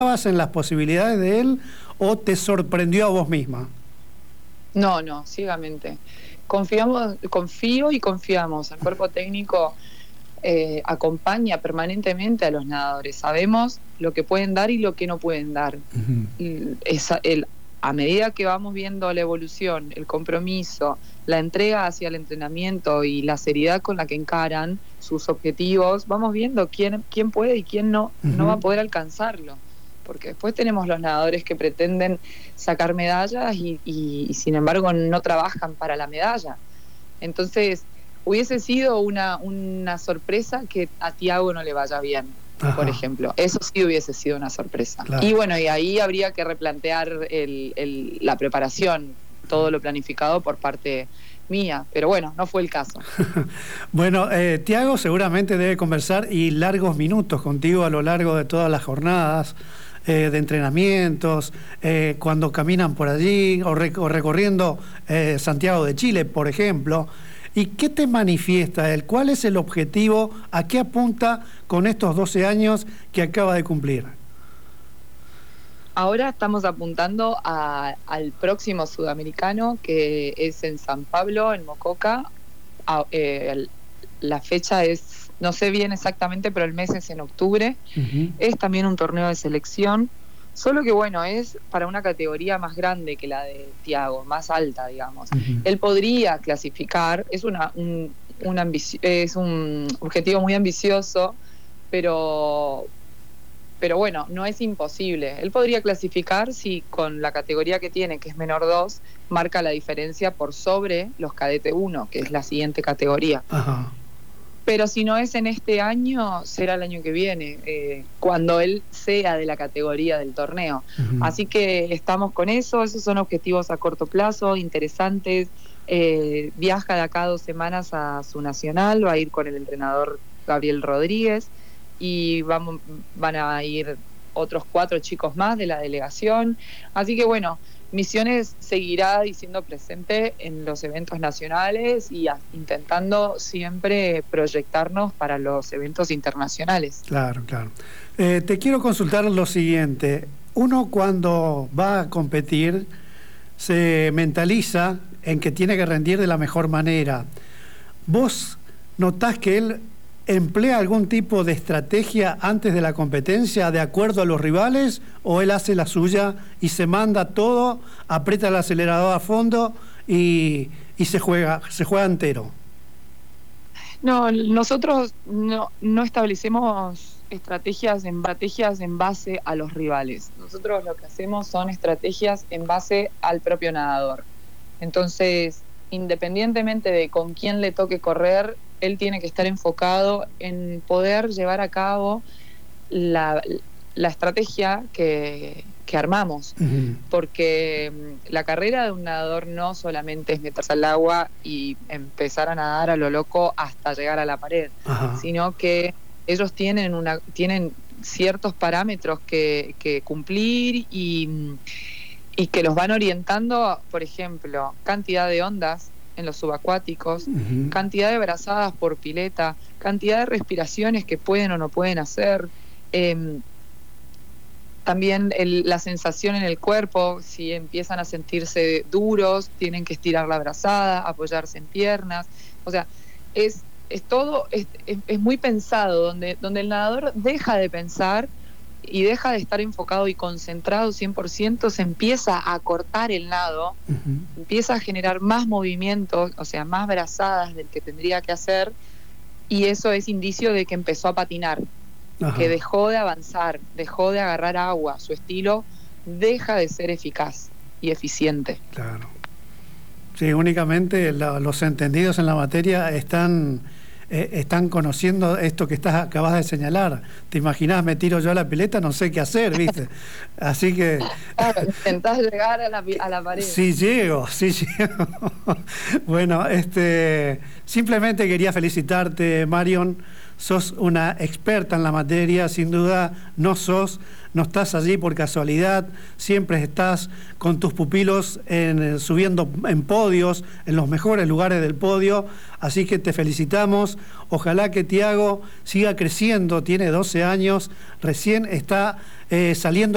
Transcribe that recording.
en las posibilidades de él o te sorprendió a vos misma? No, ciegamente. Confío y confiamos. El cuerpo técnico acompaña permanentemente a los nadadores. Sabemos lo que pueden dar y lo que no pueden dar. A medida que vamos viendo la evolución, el compromiso, la entrega hacia el entrenamiento y la seriedad con la que encaran sus objetivos, vamos viendo quién puede y quién no va a poder alcanzarlo. Porque después tenemos los nadadores que pretenden sacar medallas y sin embargo no trabajan para la medalla. Entonces, hubiese sido una sorpresa que a Thiago no le vaya bien, por ejemplo. Eso sí hubiese sido una sorpresa. Claro. Y bueno, y ahí habría que replantear la preparación, todo lo planificado por parte mía, pero bueno, no fue el caso. Bueno, Thiago seguramente debe conversar y largos minutos contigo a lo largo de todas las jornadas de entrenamientos, cuando caminan por allí o recorriendo Santiago de Chile, por ejemplo. ¿Y qué te manifiesta él? ¿Cuál es el objetivo? ¿A qué apunta con estos 12 años que acaba de cumplir? Ahora estamos apuntando al próximo sudamericano, que es en San Pablo, en Mococa. La fecha es, no sé bien exactamente, pero el mes es en octubre. Es también un torneo de selección, solo que bueno, es para una categoría más grande que la de Thiago, más alta, digamos. Él podría clasificar, es un objetivo muy ambicioso, pero bueno, no es imposible. Él podría clasificar si con la categoría que tiene, que es menor 2, marca la diferencia por sobre los cadete 1, que es la siguiente categoría. Pero si no es en este año, será el año que viene, cuando él sea de la categoría del torneo. Así que estamos con eso, esos son objetivos a corto plazo, interesantes. Viaja de acá 2 semanas a su nacional, va a ir con el entrenador Gabriel Rodríguez, y van a ir otros 4 chicos más de la delegación. Así que bueno, Misiones seguirá diciendo presente en los eventos nacionales y intentando siempre proyectarnos para los eventos internacionales. Claro. Te quiero consultar lo siguiente. Uno cuando va a competir se mentaliza en que tiene que rendir de la mejor manera. ¿Vos notás que él emplea algún tipo de estrategia antes de la competencia de acuerdo a los rivales, o él hace la suya y se manda todo, aprieta el acelerador a fondo y se juega entero? No, nosotros no establecemos estrategias en base a los rivales. Nosotros lo que hacemos son estrategias en base al propio nadador. Entonces, independientemente de con quién le toque correr, él tiene que estar enfocado en poder llevar a cabo la estrategia que armamos. Porque la carrera de un nadador no solamente es meterse al agua y empezar a nadar a lo loco hasta llegar a la pared, sino que ellos tienen ciertos parámetros que cumplir y que los van orientando. Por ejemplo, cantidad de ondas en los subacuáticos, cantidad de brazadas por pileta, cantidad de respiraciones que pueden o no pueden hacer, también la sensación en el cuerpo. Si empiezan a sentirse duros, tienen que estirar la brazada, apoyarse en piernas. O sea, es muy pensado, donde el nadador deja de pensar y deja de estar enfocado y concentrado 100%, se empieza a cortar el nado, empieza a generar más movimientos, o sea, más brazadas del que tendría que hacer, y eso es indicio de que empezó a patinar, que dejó de avanzar, dejó de agarrar agua, su estilo deja de ser eficaz y eficiente. Claro. Sí, únicamente los entendidos en la materia están conociendo esto que acabas de señalar. ¿Te imaginás, me tiro yo a la pileta? No sé qué hacer, ¿viste? Así que... Claro, intentás llegar a la pared. Sí llego. Bueno, simplemente quería felicitarte, Marion. Sos una experta en la materia, sin duda. No estás allí por casualidad, siempre estás con tus pupilos subiendo en podios, en los mejores lugares del podio, así que te felicitamos. Ojalá que Thiago siga creciendo, tiene 12 años, recién está saliendo